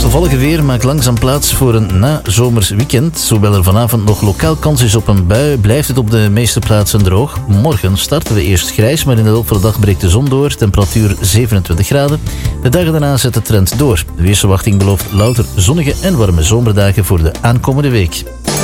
wisselvallige weer maakt langzaam plaats voor een nazomers weekend. Hoewel er vanavond nog lokaal kans is op een bui, blijft het op de meeste plaatsen droog. Morgen starten we eerst grijs, maar in de loop van de dag breekt de zon door. Temperatuur 27 graden. De dagen daarna zet de trend door. De weersverwachting belooft louter zonnige en warme zomerdagen voor de aankomende week.